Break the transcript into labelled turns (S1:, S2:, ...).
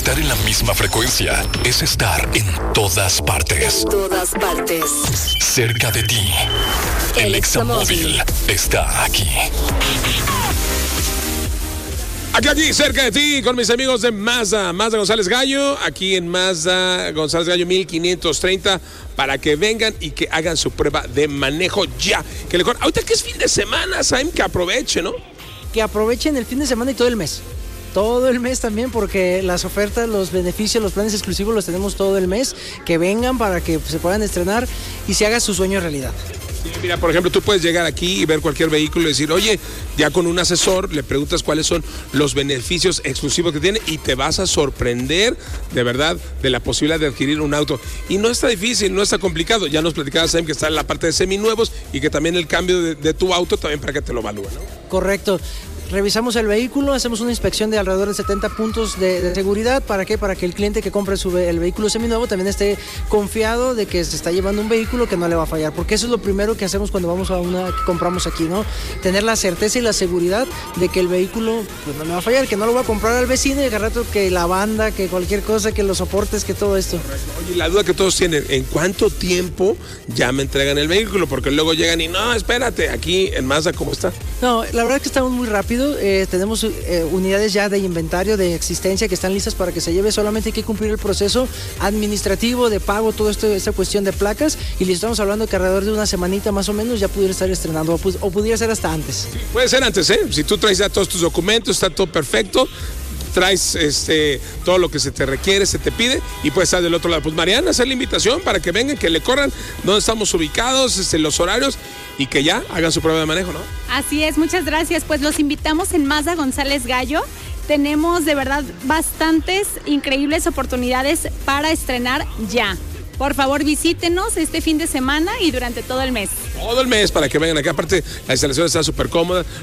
S1: Estar en la misma frecuencia es estar en todas partes.
S2: En todas partes.
S1: Cerca de ti. El Examóvil está aquí.
S3: Aquí, cerca de ti, con mis amigos de Mazda González Gallo, aquí en Mazda González Gallo 1530, para que vengan y que hagan su prueba de manejo ya. Que le ahorita que es fin de semana, saben que aprovechen, ¿no?
S4: Que aprovechen el fin de semana y todo el mes. Todo el mes también, porque las ofertas, los beneficios, los planes exclusivos los tenemos todo el mes. Que vengan para que se puedan estrenar y se haga su sueño realidad.
S3: Sí, mira, por ejemplo, tú puedes llegar aquí y ver cualquier vehículo y decir, oye, ya con un asesor le preguntas cuáles son los beneficios exclusivos que tiene y te vas a sorprender de verdad de la posibilidad de adquirir un auto. Y no está difícil, no está complicado. Ya nos platicaba Sam que está en la parte de seminuevos y que también el cambio de tu auto también para que te lo evalúen, ¿no?
S4: Correcto. Revisamos el vehículo, hacemos una inspección de alrededor de 70 puntos de seguridad. ¿Para qué? Para que el cliente que compre el vehículo seminuevo también esté confiado de que se está llevando un vehículo que no le va a fallar. Porque eso es lo primero que hacemos cuando vamos a una que compramos aquí, ¿no? Tener la certeza y la seguridad de que el vehículo pues, no le va a fallar, que no lo va a comprar al vecino y agarrar que la banda, que cualquier cosa, que los soportes, que todo esto.
S3: Oye, la duda que todos tienen, ¿en cuánto tiempo ya me entregan el vehículo? Porque luego llegan y no, espérate, aquí en Mazda, ¿cómo está?
S4: No, la verdad es que estamos muy rápido. Tenemos unidades ya de inventario, de existencia que están listas para que se lleve. Solamente hay que cumplir el proceso administrativo de pago, toda esta cuestión de placas, y le estamos hablando que alrededor de una semanita más o menos ya pudiera estar estrenando, o pudiera ser hasta antes.
S3: Sí, puede ser antes, ¿eh? Si tú traes ya todos tus documentos, está todo perfecto, traes todo lo que se te requiere, se te pide, y puedes estar del otro lado. Pues Mariana, hacer la invitación para que vengan, que le corran dónde estamos ubicados, los horarios, y que ya hagan su prueba de manejo, ¿no?
S5: Así es, muchas gracias. Pues los invitamos en Mazda González Gallo. Tenemos de verdad bastantes increíbles oportunidades para estrenar ya. Por favor, visítenos este fin de semana y durante todo el mes.
S3: Todo el mes para que vengan acá. Aparte, la instalación está súper cómoda.